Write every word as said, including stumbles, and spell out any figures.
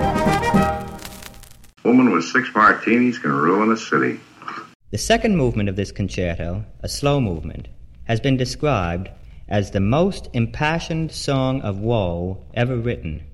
Woman with six martinis can ruin a city. The second movement of this concerto, a slow movement, has been described as the most impassioned song of woe ever written.